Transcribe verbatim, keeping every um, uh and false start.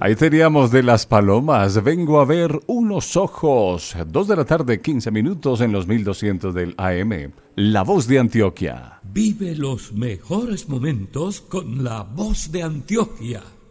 Ahí teníamos de Las Palomas, vengo a ver unos ojos. Dos de la tarde, quince minutos en los mil doscientos del A M. La Voz de Antioquia. Vive los mejores momentos con La Voz de Antioquia.